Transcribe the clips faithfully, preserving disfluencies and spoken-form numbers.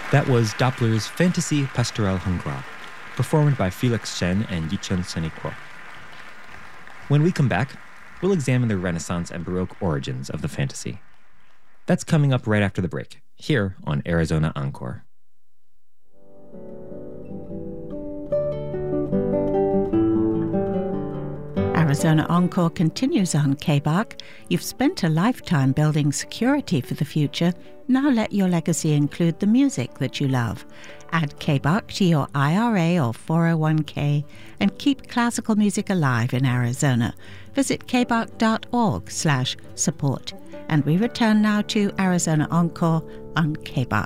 That was Doppler's Fantasy Pastorale Hongroise, performed by Felix Chen and Yichun Seniko. When we come back, we'll examine the Renaissance and Baroque origins of the fantasy. That's coming up right after the break, here on Arizona Encore. Arizona Encore continues on K B A C. You've spent a lifetime building security for the future. Now let your legacy include the music that you love. Add K B A C to your I R A or four oh one k and keep classical music alive in Arizona. Visit kbac.org slash support. And we return now to Arizona Encore on K B A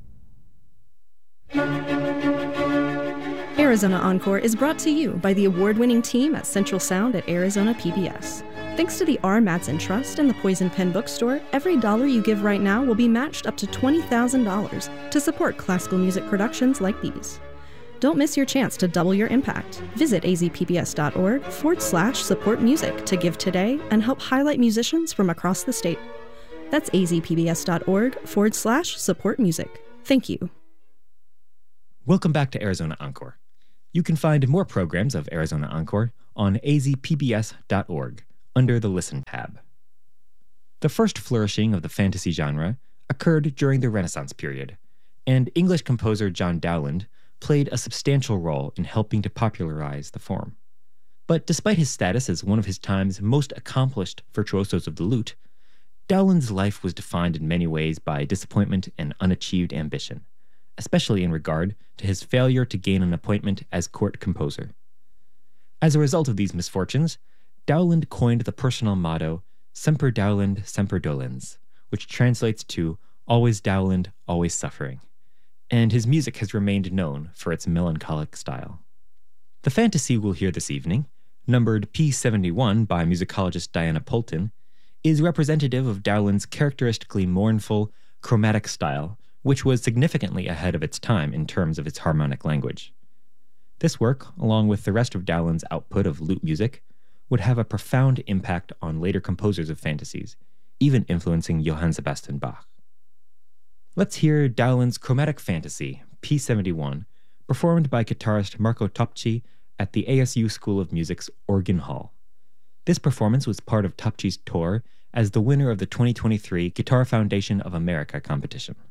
C. Arizona Encore is brought to you by the award-winning team at Central Sound at Arizona P B S. Thanks to the R. Mattson Trust and the Poison Pen Bookstore, every dollar you give right now will be matched up to twenty thousand dollars to support classical music productions like these. Don't miss your chance to double your impact. Visit azpbs.org forward slash support music to give today and help highlight musicians from across the state. That's azpbs.org forward slash support music. Thank you. Welcome back to Arizona Encore. You can find more programs of Arizona Encore on a z p b s dot org under the Listen tab. The first flourishing of the fantasy genre occurred during the Renaissance period, and English composer John Dowland played a substantial role in helping to popularize the form. But despite his status as one of his time's most accomplished virtuosos of the lute, Dowland's life was defined in many ways by disappointment and unachieved ambition, especially in regard to his failure to gain an appointment as court composer. As a result of these misfortunes, Dowland coined the personal motto, Semper Dowland, Semper Dolens, which translates to always Dowland, always suffering, and his music has remained known for its melancholic style. The fantasy we'll hear this evening, numbered P seventy-one by musicologist Diana Poulton, is representative of Dowland's characteristically mournful, chromatic style, which was significantly ahead of its time in terms of its harmonic language. This work, along with the rest of Dowland's output of lute music, would have a profound impact on later composers of fantasies, even influencing Johann Sebastian Bach. Let's hear Dowland's Chromatic Fantasy, P seventy-one, performed by guitarist Marco Topci at the A S U School of Music's Organ Hall. This performance was part of Topci's tour as the winner of the twenty twenty-three Guitar Foundation of America competition.